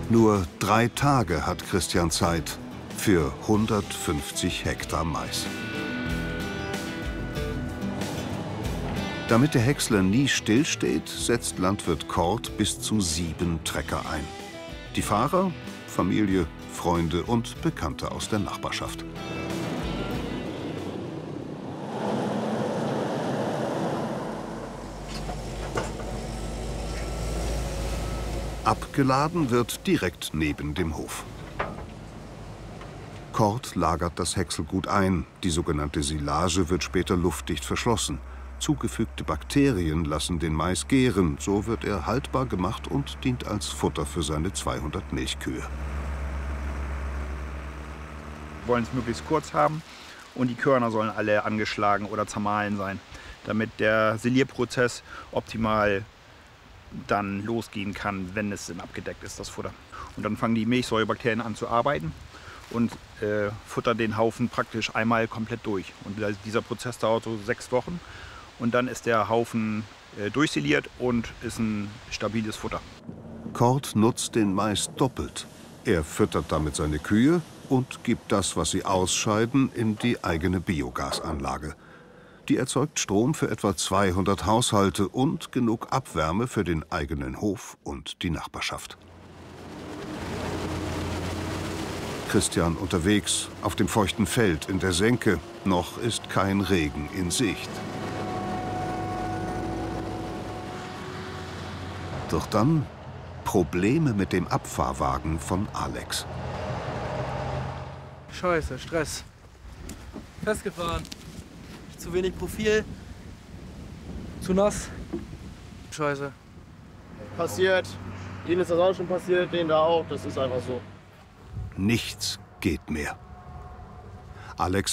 Nur 3 Tage hat Christian Zeit für 150 Hektar Mais. Damit der Häcksler nie stillsteht, setzt Landwirt Kort bis zu 7 Trecker ein. Die Fahrer, Familie, Freunde und Bekannte aus der Nachbarschaft. Abgeladen wird direkt neben dem Hof. Kort lagert das Häckselgut ein. Die sogenannte Silage wird später luftdicht verschlossen. Zugefügte Bakterien lassen den Mais gären. So wird er haltbar gemacht und dient als Futter für seine 200 Milchkühe. Wir wollen es möglichst kurz haben und die Körner sollen alle angeschlagen oder zermahlen sein, damit der Silierprozess optimal dann losgehen kann, wenn es dann abgedeckt ist, das Futter. Und dann fangen die Milchsäurebakterien an zu arbeiten und futtern den Haufen praktisch einmal komplett durch. Und dieser Prozess dauert so 6 Wochen und dann ist der Haufen durchsiliert und ist ein stabiles Futter. Kort nutzt den Mais doppelt. Er füttert damit seine Kühe und gibt das, was sie ausscheiden, in die eigene Biogasanlage. Die erzeugt Strom für etwa 200 Haushalte und genug Abwärme für den eigenen Hof und die Nachbarschaft. Christian unterwegs, auf dem feuchten Feld in der Senke. Noch ist kein Regen in Sicht. Doch dann Probleme mit dem Abfahrwagen von Alex. Scheiße, Stress. Festgefahren. Zu wenig Profil. Zu nass. Scheiße. Passiert. Denen ist das auch schon passiert, denen da auch. Das ist einfach so. Nichts geht mehr. Alex